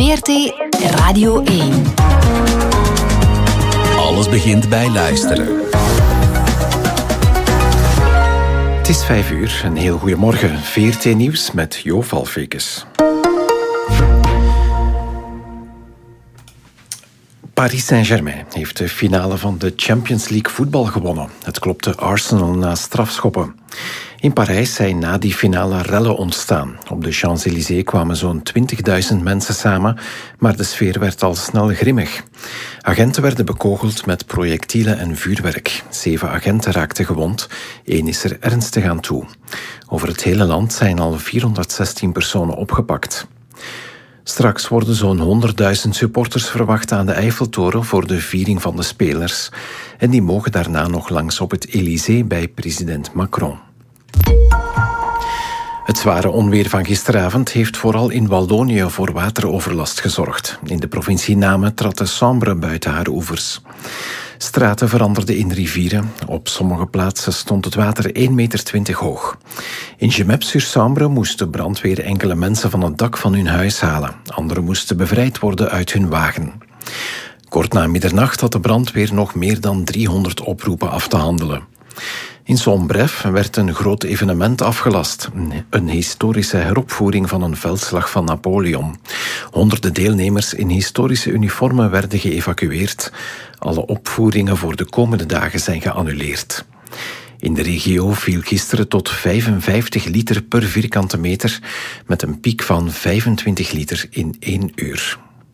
VRT Radio 1. Alles begint bij luisteren. Het is 5:00. Een heel goedemorgen. VRT Nieuws met Jo Valfekes. Paris Saint-Germain heeft de finale van de Champions League voetbal gewonnen. Het klopte Arsenal na strafschoppen. In Parijs zijn na die finale rellen ontstaan. Op de Champs-Élysées kwamen zo'n 20.000 mensen samen, maar de sfeer werd al snel grimmig. Agenten werden bekogeld met projectielen en vuurwerk. 7 agenten raakten gewond, 1 is er ernstig aan toe. Over het hele land zijn al 416 personen opgepakt. Straks worden zo'n 100.000 supporters verwacht aan de Eiffeltoren voor de viering van de spelers. En die mogen daarna nog langs op het Élysée bij president Macron. Het zware onweer van gisteravond heeft vooral in Wallonië voor wateroverlast gezorgd. In de provincie Namen trad de Sambre buiten haar oevers. Straten veranderden in rivieren. Op sommige plaatsen stond het water 1,20 meter hoog. In Gemep-sur-Sambre moest de brandweer enkele mensen van het dak van hun huis halen. Anderen moesten bevrijd worden uit hun wagen. Kort na middernacht had de brandweer nog meer dan 300 oproepen af te handelen. In Sombref werd een groot evenement afgelast. Een historische heropvoering van een veldslag van Napoleon. Honderden deelnemers in historische uniformen werden geëvacueerd. Alle opvoeringen voor de komende dagen zijn geannuleerd. In de regio viel gisteren tot 55 liter per vierkante meter, met een piek van 25 liter in 1 uur.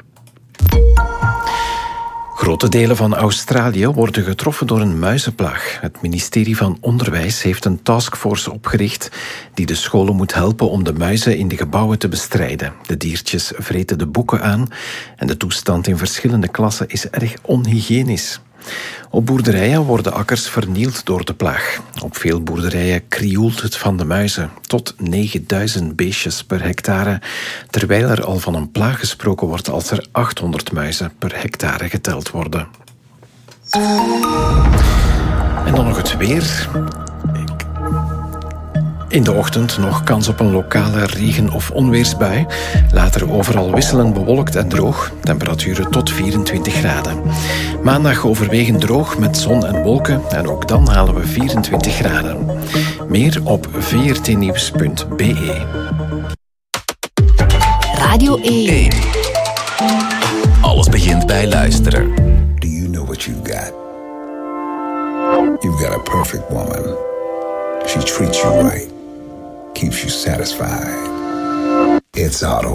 Grote delen van Australië worden getroffen door een muizenplaag. Het ministerie van Onderwijs heeft een taskforce opgericht die de scholen moet helpen om de muizen in de gebouwen te bestrijden. De diertjes vreten de boeken aan en de toestand in verschillende klassen is erg onhygiënisch. Op boerderijen worden akkers vernield door de plaag. Op veel boerderijen krioelt het van de muizen. Tot 9000 beestjes per hectare, terwijl er al van een plaag gesproken wordt als er 800 muizen per hectare geteld worden. En dan nog het weer. In de ochtend nog kans op een lokale regen- of onweersbui. Later overal wisselend bewolkt en droog. Temperaturen tot 24 graden. Maandag overwegend droog met zon en wolken. En ook dan halen we 24 graden. Meer op vrtnieuws.be. Radio 1. Alles begint bij luisteren. Do you know what you've got? You've got a perfect woman. She treats you right. Keeps you satisfied. It's Auto